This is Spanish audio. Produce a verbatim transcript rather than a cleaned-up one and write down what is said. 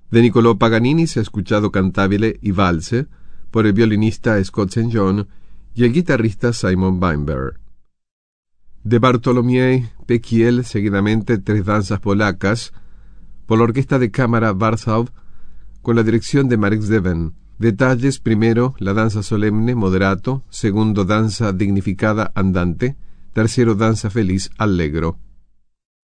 De Niccolò Paganini se ha escuchado Cantabile y Valse por el violinista Scott Saint John y el guitarrista Simon Weinberg. De Bartolomiej Pekiel, seguidamente tres danzas polacas, por la Orquesta de Cámara Warsaw, con la dirección de Marek Zdeven. Detalles: primero, la danza solemne, moderato; segundo, danza dignificada, andante; tercero, danza feliz, allegro.